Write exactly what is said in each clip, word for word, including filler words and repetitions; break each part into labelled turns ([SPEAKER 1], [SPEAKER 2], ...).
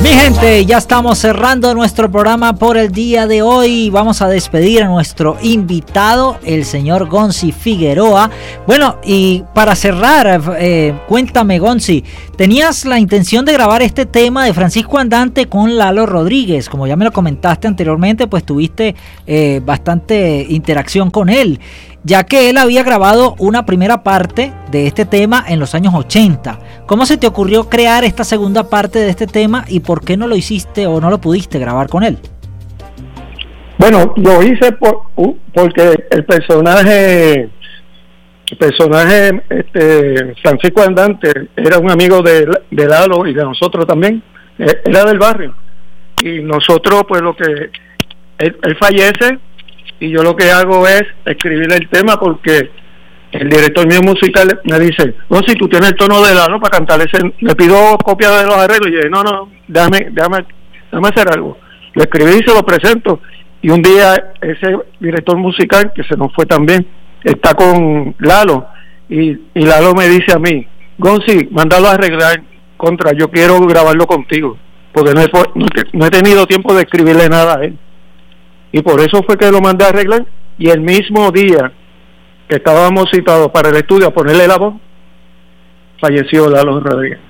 [SPEAKER 1] Mi gente, ya estamos cerrando nuestro programa por el día de hoy. Vamos a despedir a nuestro invitado, el señor Gonzi Figueroa. Bueno, y para cerrar, eh, cuéntame, Gonzi, ¿tenías la intención de grabar este tema de Francisco Andante con Lalo Rodríguez? Como ya me lo comentaste anteriormente, pues tuviste eh, bastante interacción con él, ya que él había grabado una primera parte de este tema en los años ochenta. ¿Cómo se te ocurrió crear esta segunda parte de este tema y por qué no lo hiciste o no lo pudiste grabar con él?
[SPEAKER 2] Bueno, lo hice por, porque el personaje, el personaje este, Francisco Andante era un amigo de, de Lalo y de nosotros también, era del barrio. Y nosotros, pues lo que, él, él fallece y yo lo que hago es escribir el tema porque el director mío musical me dice, no, si tú tienes el tono de Lalo para cantar ese, le pido copia de los arreglos y yo dije, no, no, déjame, déjame, déjame hacer algo. Lo escribí y se lo presento y un día ese director musical que se nos fue también está con Lalo y, y Lalo me dice a mí, Gonzi, mándalo a arreglar, contra, yo quiero grabarlo contigo porque no he, no, no he tenido tiempo de escribirle nada a él. Y por eso fue que lo mandé a arreglar y el mismo día que estábamos citados para el estudio a ponerle la voz, falleció Lalo Rodríguez.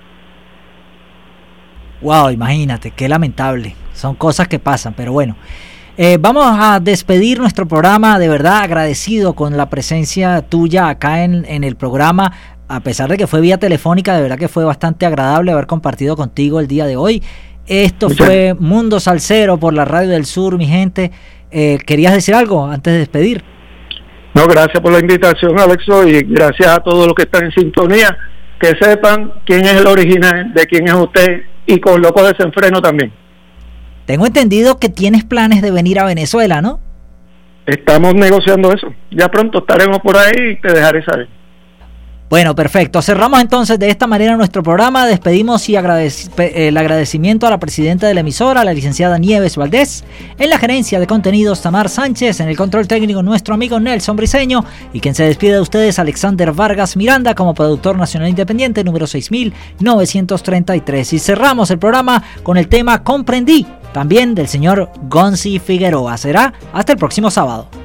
[SPEAKER 1] Wow, imagínate, qué lamentable. Son cosas que pasan, pero bueno. Eh, vamos a despedir nuestro programa, de verdad agradecido con la presencia tuya acá en, en el programa, a pesar de que fue vía telefónica, de verdad que fue bastante agradable haber compartido contigo el día de hoy. Esto Muchas. fue Mundo Salsero por la Radio del Sur, mi gente. Eh, ¿Querías decir algo antes de despedir?
[SPEAKER 2] No, gracias por la invitación, Alexo, y gracias a todos los que están en sintonía, que sepan quién es el original, de quién es usted, y con Loco Desenfreno también.
[SPEAKER 1] Tengo entendido que tienes planes de venir a Venezuela, ¿no?
[SPEAKER 2] Estamos negociando eso. Ya pronto estaremos por ahí y te dejaré saber.
[SPEAKER 1] Bueno, perfecto. Cerramos entonces de esta manera nuestro programa. Despedimos y agradec- el agradecimiento a la presidenta de la emisora, la licenciada Nieves Valdés, en la gerencia de contenidos Tamar Sánchez, en el control técnico nuestro amigo Nelson Briceño, y quien se despide de ustedes, Alexander Vargas Miranda, como productor nacional independiente número seis mil novecientos treinta y tres. Y cerramos el programa con el tema Comprendí, también del señor Gonzi Figueroa. Será hasta el próximo sábado.